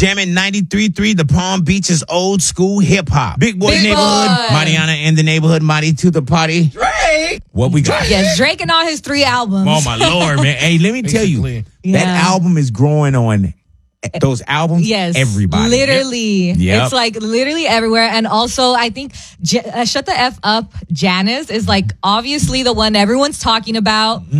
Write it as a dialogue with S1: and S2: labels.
S1: Jamming 93.3, the Palm Beaches old school hip hop. Big Boy Neighborhood, Mariana and the Neighborhood, Marty to the party.
S2: Drake.
S1: What we got?
S3: Yes, Drake and all his 3 albums.
S1: Oh my Lord, man. Hey, let me tell you, that album is growing on those albums.
S3: Yes,
S1: everybody.
S3: literally.
S1: Yep.
S3: It's like literally everywhere. And also, I think Shut the F Up, Janice is like obviously the one everyone's talking about.